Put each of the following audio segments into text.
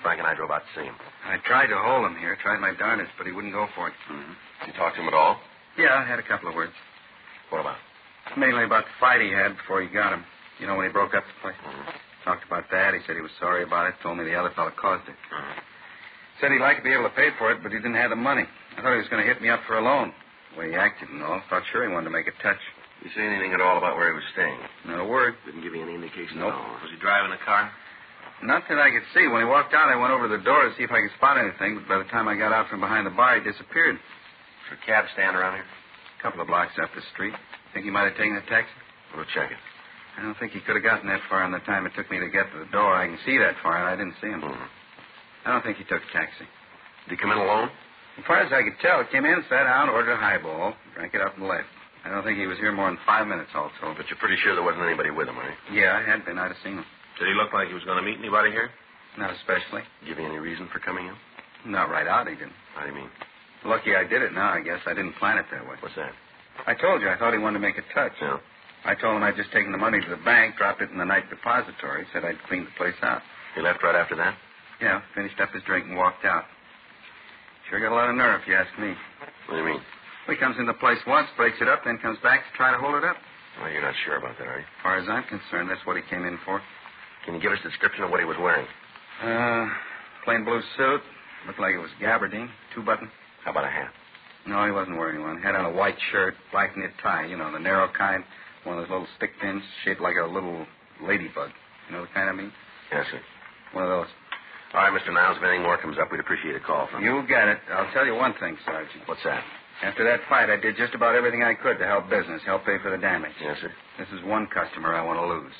Frank and I drove out to see him. I tried to hold him here, tried my darndest, but he wouldn't go for it. Mm-hmm. Did you talk to him at all? Yeah, I had a couple of words. What about? Mainly about the fight he had before he got him. You know, when he broke up the place. Mm-hmm. Talked about that. He said he was sorry about it. Told me the other fellow caused it. Mm-hmm. Said he'd like to be able to pay for it, but he didn't have the money. I thought he was going to hit me up for a loan. The way he acted and all. Thought sure he wanted to make a touch. Did you say anything at all about where he was staying? Not a word. Didn't give you any indication Nope. at all. Was he driving a car? Not that I could see. When he walked out, I went over to the door to see if I could spot anything, but by the time I got out from behind the bar, he disappeared. Is there a cab stand around here? A couple of blocks up the street. Think he might have taken a taxi? We'll check it. I don't think he could have gotten that far in the time it took me to get to the door. I can see that far, and I didn't see him. Mm-hmm. I don't think he took a taxi. Did he come in alone? As far as I could tell, he came in, sat down, ordered a highball, drank it up, and left. I don't think he was here more than 5 minutes also. But you're pretty sure there wasn't anybody with him, are you? Yeah, I had been. I'd have seen him. Did he look like he was going to meet anybody here? Not especially. Give you any reason for coming in? Not right out, he didn't. How do you mean? Lucky I did it now, I guess. I didn't plan it that way. What's that? I told you I thought he wanted to make a touch. Yeah. I told him I'd just taken the money to the bank, dropped it in the night depository, said I'd clean the place out. He left right after that? Yeah, finished up his drink and walked out. Sure got a lot of nerve, if you ask me. What do you mean? Well, he comes in the place once, breaks it up, then comes back to try to hold it up. Well, you're not sure about that, are you? As far as I'm concerned, that's what he came in for. Can you give us a description of what he was wearing? Plain blue suit. Looked like it was gabardine, 2-button. How about a hat? No, he wasn't wearing one. Had on a white shirt, black knit tie, you know, the narrow kind. One of those little stick pins shaped like a little ladybug. You know the kind I mean? Yes, sir. One of those. All right, Mr. Niles, if anything more comes up, we'd appreciate a call from you. You got it. I'll tell you one thing, Sergeant. What's that? After that fight, I did just about everything I could to help business, help pay for the damage. Yes, sir. This is one customer I want to lose.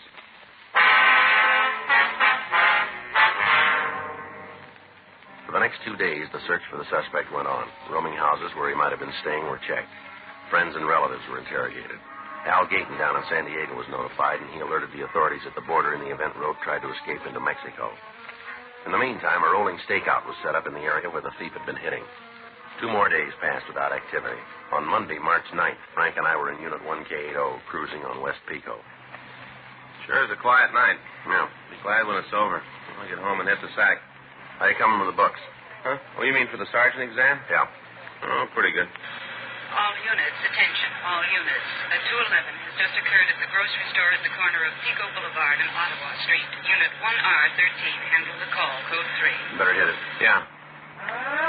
For the next 2 days, the search for the suspect went on. Roaming houses where he might have been staying were checked. Friends and relatives were interrogated. Al Gayton down in San Diego was notified, and he alerted the authorities at the border in the event Roque tried to escape into Mexico. In the meantime, a rolling stakeout was set up in the area where the thief had been hitting. 2 more days passed without activity. On Monday, March 9th, Frank and I were in Unit 1K80, cruising on West Pico. Sure is a quiet night. Yeah. Be glad when it's over. I'll get home and hit the sack. How you coming with the books? Huh? Oh, you mean for the sergeant exam? Yeah. Oh, pretty good. All units, attention, all units. A 211 has just occurred at the grocery store at the corner of Pico Boulevard and Ottawa Street. Unit 1R13, handle the call, code 3. Better hit it. Yeah.